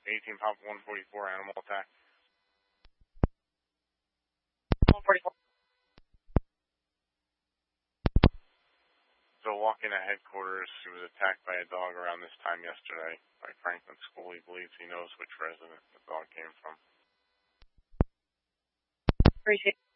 18 Pop 144, animal attack. 144. So walking to headquarters, he was attacked by a dog around this time yesterday by Franklin School. He believes he knows which resident the dog came from. Appreciate it.